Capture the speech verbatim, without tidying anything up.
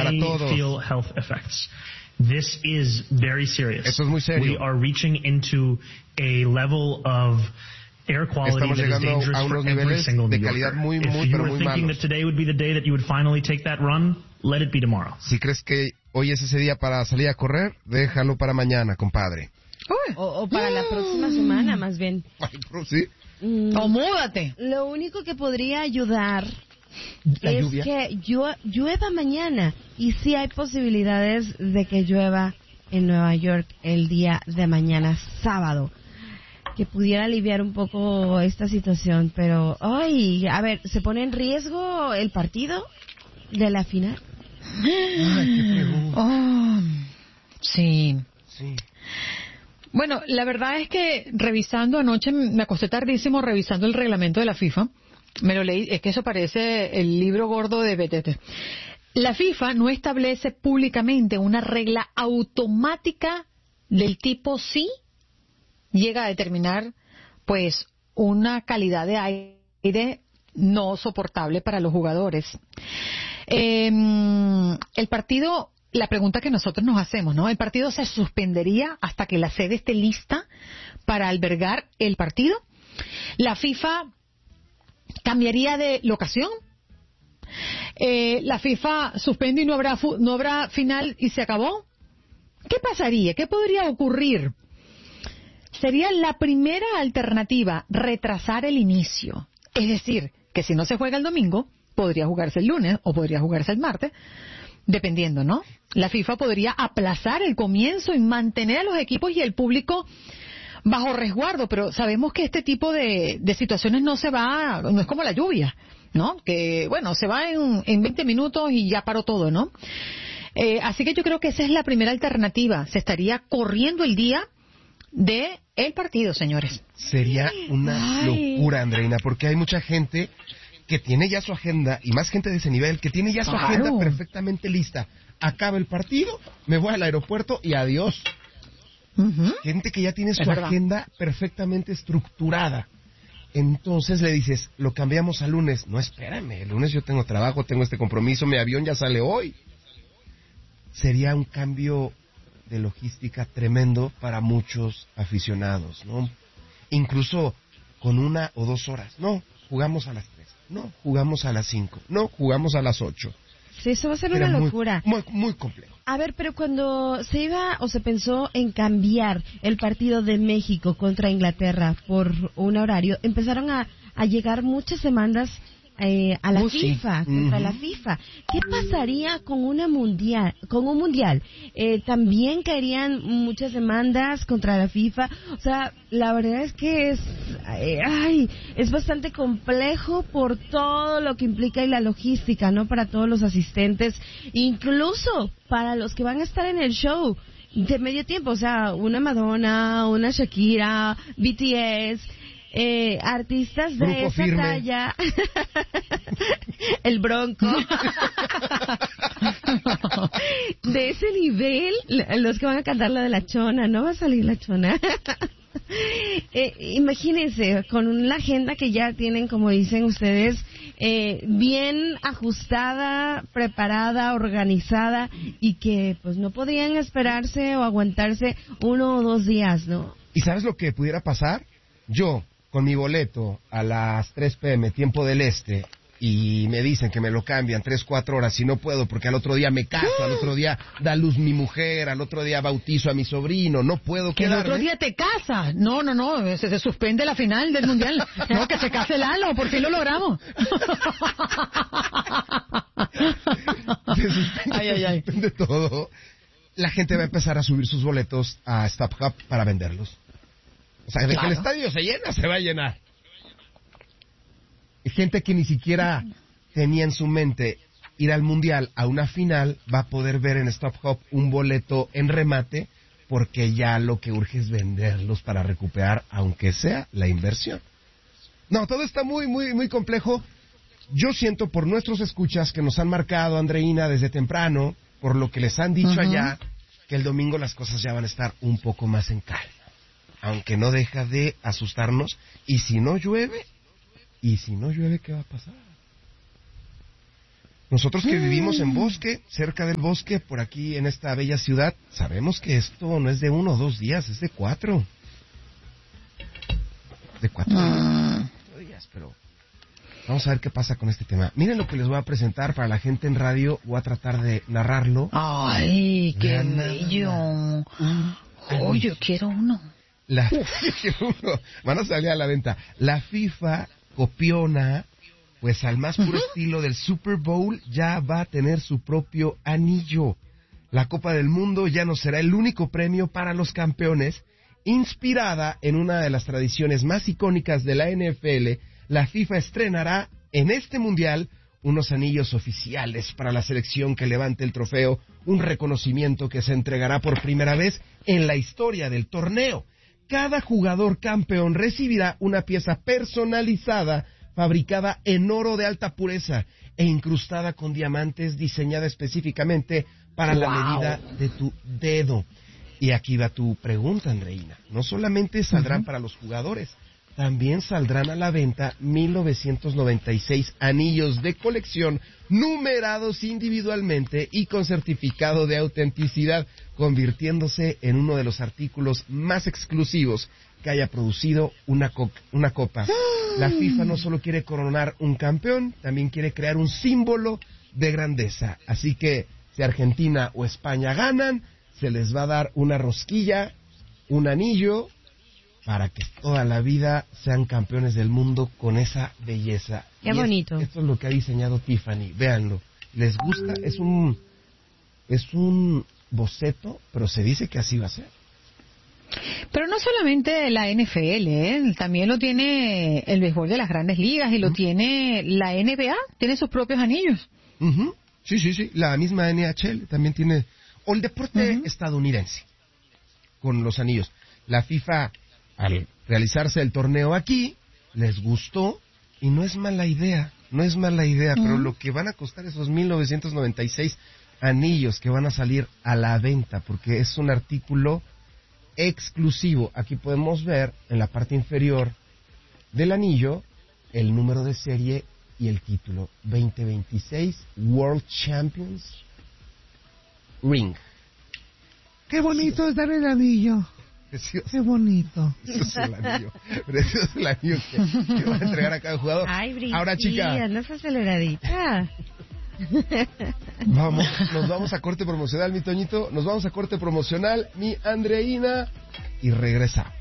para todos. feel health effects. This is very serious. Esto es muy serio. We are reaching into a level of air quality Estamos that is llegando dangerous a unos for every niveles single de New calidad Yorker. muy, muy, If you pero were muy thinking malos. that today would be the day that you would finally take that run, let it be tomorrow. Si crees que hoy es ese día para salir a correr, déjalo para mañana, compadre. O, o para la próxima semana, más bien. ¿Sí? Mm, O múdate. Lo único que podría ayudar La es lluvia. que llu- llueva mañana. Y sí hay posibilidades de que llueva en Nueva York el día de mañana, sábado. Que pudiera aliviar un poco esta situación. Pero, ay, a ver, ¿se pone en riesgo el partido de la final? Ay, qué pregunta. Oh, sí. Sí. Bueno, la verdad es que revisando anoche, me acosté tardísimo revisando el reglamento de la FIFA. Me lo leí, es que eso parece el libro gordo de Betete. La FIFA no establece públicamente una regla automática del tipo sí llega a determinar, pues, una calidad de aire no soportable para los jugadores. Eh, el partido, la pregunta que nosotros nos hacemos, ¿no? ¿El partido se suspendería hasta que la sede esté lista para albergar el partido? ¿La FIFA cambiaría de locación? Eh, ¿La FIFA suspende y no habrá, fu- no habrá final y se acabó? ¿Qué pasaría? ¿Qué podría ocurrir? Sería la primera alternativa retrasar el inicio. Es decir, que si no se juega el domingo, podría jugarse el lunes o podría jugarse el martes, dependiendo, ¿no? La FIFA podría aplazar el comienzo y mantener a los equipos y el público bajo resguardo, pero sabemos que este tipo de, de situaciones no se va, no es como la lluvia, ¿no? Que, bueno, se va en, en veinte minutos y ya paró todo, ¿no? Eh, así que yo creo que esa es la primera alternativa. Se estaría corriendo el día de el partido, señores. Sería una Ay. locura, Andreina, porque hay mucha gente que tiene ya su agenda, y más gente de ese nivel, que tiene ya su Claro. agenda perfectamente lista. Acaba el partido, me voy al aeropuerto y adiós. Ujú. Gente que ya tiene su Es verdad. agenda perfectamente estructurada. Entonces le dices, lo cambiamos a lunes. No, espérame, el lunes yo tengo trabajo, tengo este compromiso, mi avión ya sale hoy. Sería un cambio de logística tremendo para muchos aficionados, ¿no? Incluso con una o dos horas. No, jugamos a las tres. No, jugamos a las cinco. No, jugamos a las ocho. Sí, eso va a ser Era una muy- locura. Muy, muy complejo. A ver, pero cuando se iba o se pensó en cambiar el partido de México contra Inglaterra por un horario, empezaron a, a llegar muchas demandas eh, a la Oh, sí. FIFA, contra Ujú. la FIFA. ¿Qué pasaría con una mundial, con un mundial? Eh, También caerían muchas demandas contra la FIFA. O sea, la verdad es que es, eh, ay, es bastante complejo por todo lo que implica y la logística, ¿no? Para todos los asistentes, incluso para los que van a estar en el show de medio tiempo, o sea, una Madonna, una Shakira, B T S, eh, artistas de Grupo esa Firme. talla, el Bronco, de ese nivel, los que van a cantar la de la Chona, no va a salir la Chona. Eh, imagínense, con una agenda que ya tienen, como dicen ustedes, eh, bien ajustada, preparada, organizada, y que pues no podrían esperarse o aguantarse uno o dos días, ¿no? ¿Y sabes lo que pudiera pasar? Yo, con mi boleto a las tres pm, tiempo del este, y me dicen que me lo cambian tres, cuatro horas y no puedo porque al otro día me caso, al otro día da luz mi mujer, al otro día bautizo a mi sobrino, no puedo Que el quedarme. otro día te casas. No, no, no, se, se suspende la final del Mundial. No, que se case Lalo, por fin lo logramos. Se suspende, Ay, ay, se ay. suspende todo. La gente va a empezar a subir sus boletos a Stop Hub para venderlos. O sea, de que Claro. el estadio se llena, se va a llenar. Gente que ni siquiera tenía en su mente ir al Mundial a una final, va a poder ver en Stop Hub un boleto en remate, porque ya lo que urge es venderlos para recuperar, aunque sea la inversión. No, todo está muy, muy, muy complejo. Yo siento por nuestros escuchas que nos han marcado, Andreina, desde temprano, por lo que les han dicho Ujú. allá, que el domingo las cosas ya van a estar un poco más en calma. Aunque no deja de asustarnos. Y si no llueve, y si no llueve, ¿qué va a pasar? Nosotros que vivimos en bosque, cerca del bosque, por aquí en esta bella ciudad, sabemos que esto no es de uno o dos días, es de cuatro. De cuatro Mm. días, pero vamos a ver qué pasa con este tema. Miren lo que les voy a presentar para la gente en radio, voy a tratar de narrarlo. Ay, qué Vean nada bello. más. Oh, yo quiero uno. La, van a salir a la venta. La FIFA copiona, pues al más puro uh-huh. estilo del Super Bowl, ya va a tener su propio anillo. La Copa del Mundo ya no será el único premio para los campeones. Inspirada en una de las tradiciones más icónicas de la N F L, la FIFA estrenará en este mundial unos anillos oficiales para la selección que levante el trofeo, un reconocimiento que se entregará por primera vez en la historia del torneo. Cada jugador campeón recibirá una pieza personalizada, fabricada en oro de alta pureza e incrustada con diamantes, diseñada específicamente para wow. la medida de tu dedo. Y aquí va tu pregunta, Andreina. No solamente saldrán uh-huh. para los jugadores, también saldrán a la venta mil novecientos noventa y seis anillos de colección numerados individualmente y con certificado de autenticidad, convirtiéndose en uno de los artículos más exclusivos que haya producido una, co- una copa. La FIFA no solo quiere coronar un campeón, también quiere crear un símbolo de grandeza. Así que si Argentina o España ganan, se les va a dar una rosquilla, un anillo, para que toda la vida sean campeones del mundo con esa belleza. Qué y bonito. Es, esto es lo que ha diseñado Tiffany. Véanlo. ¿Les gusta? Es un es un boceto, pero se dice que así va a ser. Pero no solamente la N F L, ¿eh? También lo tiene el béisbol de las Grandes Ligas y lo uh-huh. tiene la N B A, tiene sus propios anillos. Uh-huh. Sí, sí, sí. La misma N H L también tiene, o el deporte uh-huh. estadounidense con los anillos. La FIFA, al realizarse el torneo aquí, les gustó y no es mala idea, no es mala idea, uh-huh. pero lo que van a costar esos mil novecientos noventa y seis anillos que van a salir a la venta, porque es un artículo exclusivo. Aquí podemos ver en la parte inferior del anillo el número de serie y el título veinte veintiséis World Champions Ring. Qué bonito es dar el anillo. Precioso. Qué bonito. Eso es el anillo. Precioso es el anillo que, que va a entregar a cada jugador. Ay, Britney, ahora, chica, no es aceleradita. Vamos, nos vamos a corte promocional, mi Toñito. Nos vamos a corte promocional, mi Andreina. Y regresamos.